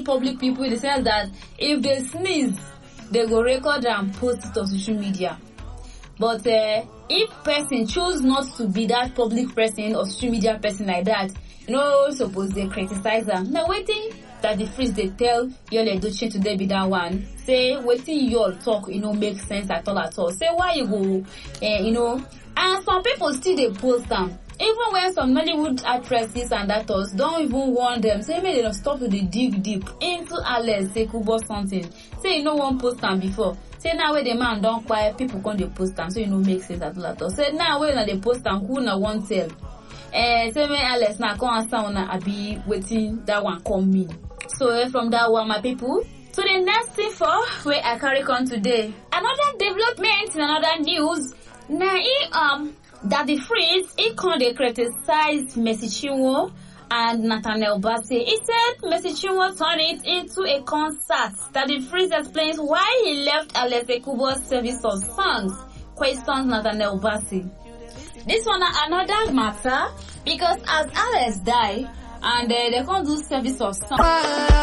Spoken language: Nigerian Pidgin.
public people in the sense that if they sneeze, they go record and post it on social media. But if person choose not to be that public person or social media person like that, suppose they criticize them. Now waiting that the Freeze they tell Yul Edochie today be that one. Say waiting Yul talk, make sense at all. Say why you go, and some people still they post them. Even when some Nollywood actresses and actors don't even want them, say maybe they stop to dig deep into Alex Ekubo something. Say one post them before. Say now where the man don't quiet, people come they post them, so make sense at all. Say now where they post them, who na won't tell. Say me Alex now come answer on I be waiting that one come in. So from that one, my people, to the next thing for where I carry on today. Another development in another news. Now that the Freeze can they criticize Mercy Chinwo and Nathaniel Bassey. He said Mercy Chinwo turned it into a concert. That the Freeze explains why he left Alex Ekubo's service of songs. Questions Nathaniel Bassey. This one another matter because as Alex died and they can't do service of songs.